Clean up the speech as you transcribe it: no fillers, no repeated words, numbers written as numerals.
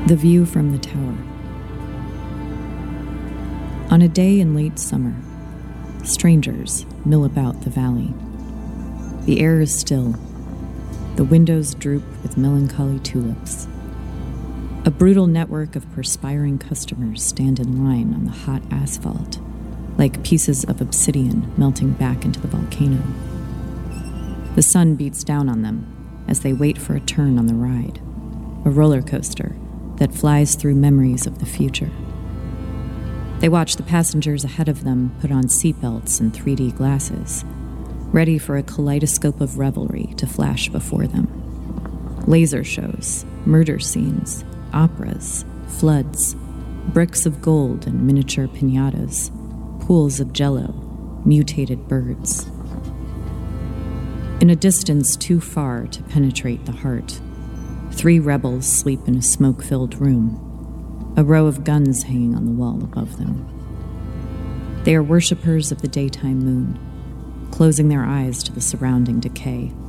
The view from the tower. On a day in late summer, strangers mill about the valley. The air is still. The windows droop with melancholy tulips. A brutal network of perspiring customers stand in line on the hot asphalt, like pieces of obsidian melting back into the volcano. The sun beats down on them as they wait for a turn on the ride, a roller coaster that flies through memories of the future. They watch the passengers ahead of them put on seatbelts and 3D glasses, ready for a kaleidoscope of revelry to flash before them. Laser shows, murder scenes, operas, floods, bricks of gold and miniature piñatas, pools of jello, mutated birds. In a distance too far to penetrate the heart, 3 rebels sleep in a smoke-filled room, a row of guns hanging on the wall above them. They are worshippers of the daytime moon, closing their eyes to the surrounding decay.